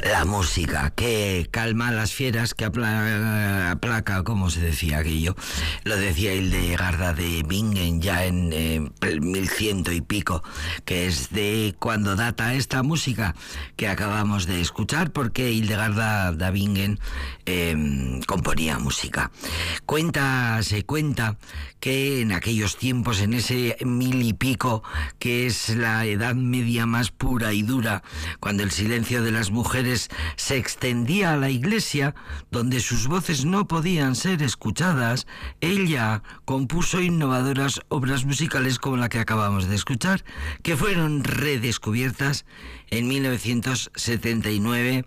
La música, que calma a las fieras, que aplaca, como se decía aquello. Lo decía Hildegarda de Bingen ya en 1100 y pico, que es de cuando data esta música que acabamos de escuchar, porque Hildegarda de Bingen componía música. Se cuenta que en aquellos tiempos, en ese 1000 y pico, que es la Edad Media más pura y dura, cuando el silencio de las mujeres se extendía a la iglesia, donde sus voces no podían ser escuchadas, ella compuso innovadoras obras musicales como la que acabamos de escuchar, que fueron redescubiertas en 1979,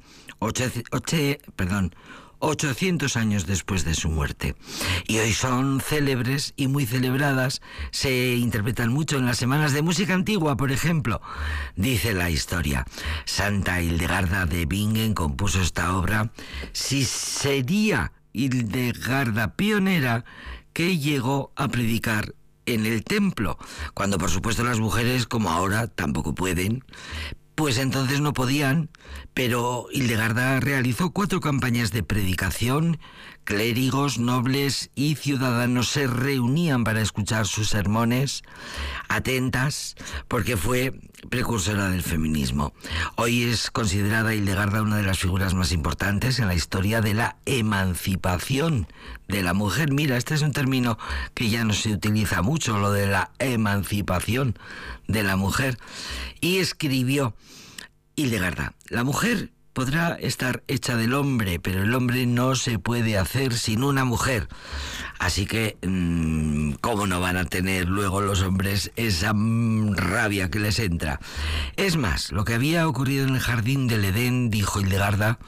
800 años después de su muerte. Y hoy son célebres y muy celebradas, se interpretan mucho en las semanas de música antigua, por ejemplo. Dice la historia: Santa Hildegarda de Bingen compuso esta obra. Si sería Hildegarda pionera que llegó a predicar en el templo, cuando por supuesto las mujeres, como ahora, tampoco pueden. Pues entonces no podían, pero Hildegarda realizó 4 campañas de predicación. Clérigos, nobles y ciudadanos se reunían para escuchar sus sermones, atentas, porque fue precursora del feminismo. Hoy es considerada Hildegarda una de las figuras más importantes en la historia de la emancipación de la mujer. Mira, este es un término que ya no se utiliza mucho, lo de la emancipación de la mujer. Y escribió Hildegarda: la mujer podrá estar hecha del hombre, pero el hombre no se puede hacer sin una mujer. Así que, ¿cómo no van a tener luego los hombres esa rabia que les entra? Es más, lo que había ocurrido en el jardín del Edén, dijo Hildegarda,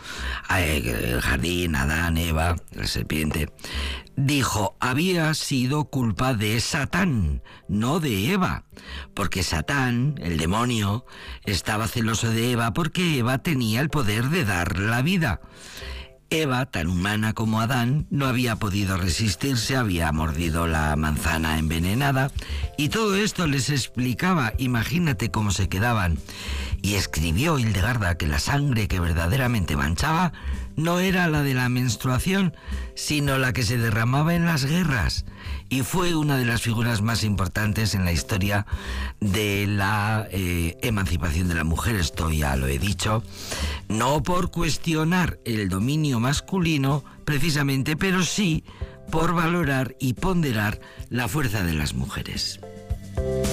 el jardín, Adán, Eva, la serpiente, dijo, había sido culpa de Satán, no de Eva, porque Satán, el demonio, estaba celoso de Eva porque Eva tenía el poder de dar la vida. Eva, tan humana como Adán, no había podido resistirse, había mordido la manzana envenenada, y todo esto les explicaba, imagínate cómo se quedaban. Y escribió Hildegarda que la sangre que verdaderamente manchaba no era la de la menstruación, sino la que se derramaba en las guerras. Y fue una de las figuras más importantes en la historia de la emancipación de la mujer. Esto ya lo he dicho, no por cuestionar el dominio masculino precisamente, pero sí por valorar y ponderar la fuerza de las mujeres.